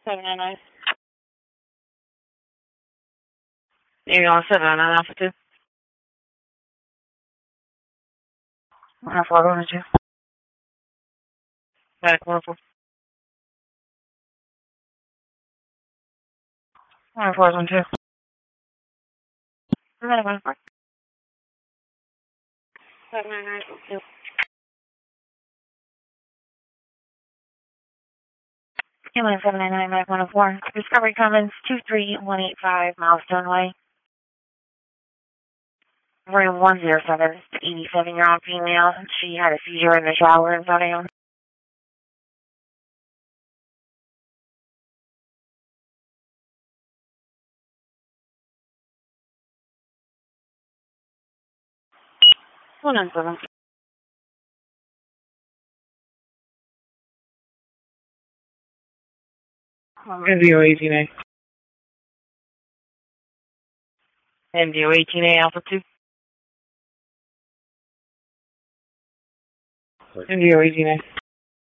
799. You're on 799 Alpha 2. 4 going to 2. Back 104. 4 on 2. 799. 799. Human 799 Mac 104. Discovery Commons 23185 Milestone Way. Room 107. 87-year-old female. She had a seizure in the shower in front of him. Hold on, 7. MDO 18A. MDO 18A Alpha 2. MDO 18A.